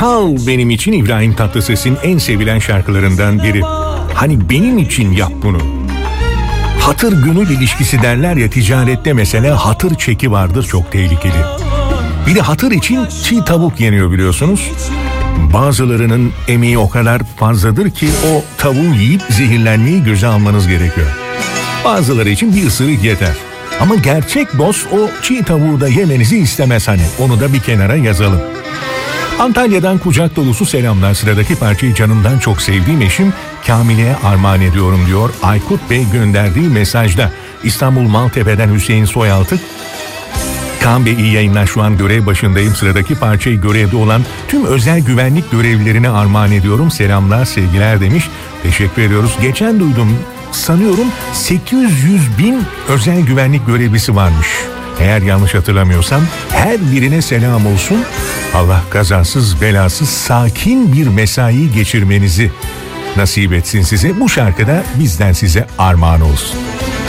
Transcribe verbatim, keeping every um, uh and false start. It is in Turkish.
Kal benim için İbrahim Tatlıses'in en sevilen şarkılarından biri. Hani benim için yap bunu. Hatır gönül ilişkisi derler ya, ticarette mesela hatır çeki vardır, çok tehlikeli. Bir de hatır için çiğ tavuk yeniyor biliyorsunuz. Bazılarının emeği o kadar fazladır ki o tavuğu yiyip zehirlenmeyi göze almanız gerekiyor. Bazıları için bir ısırık yeter. Ama gerçek dost o çiğ tavuğu da yemenizi istemez hani. Onu da bir kenara yazalım. Antalya'dan kucak dolusu selamlar. Sıradaki parçayı canımdan çok sevdiğim eşim Kamile'ye armağan ediyorum diyor Aykut Bey gönderdiği mesajda. İstanbul Maltepe'den Hüseyin Soyaltık. Kaan Bey iyi yayınlar, şu an görev başındayım. Sıradaki parçayı görevde olan tüm özel güvenlik görevlilerine armağan ediyorum. Selamlar, sevgiler demiş. Teşekkür ediyoruz. Geçen duydum, sanıyorum sekiz yüz bin özel güvenlik görevlisi varmış. Eğer yanlış hatırlamıyorsam her birine selam olsun. Allah kazasız belasız sakin bir mesai geçirmenizi nasip etsin size. Bu şarkıda bizden size armağan olsun.